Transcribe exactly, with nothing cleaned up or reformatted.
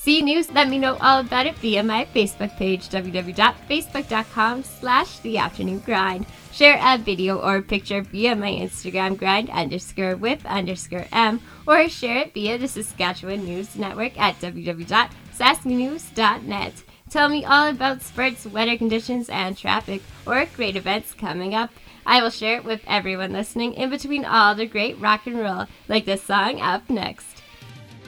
See news? Let me know all about it via my Facebook page, www.facebook.com slash the afternoon grind. Share a video or picture via my Instagram, grind underscore with underscore m, or share it via the Saskatchewan News Network at w w w dot sask news dot net. Tell me all about sports, weather conditions, and traffic, or great events coming up. I will share it with everyone listening in between all the great rock and roll, like this song up next.